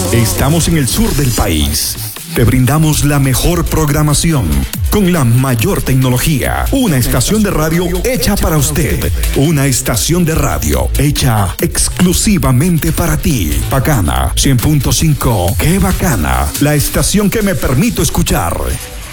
Estamos en el sur del país. Te brindamos la mejor programación con la mayor tecnología. Una estación de radio hecha para usted. Una estación de radio hecha exclusivamente para ti. Bacana 100.5. ¡Qué bacana! La estación que me permito escuchar.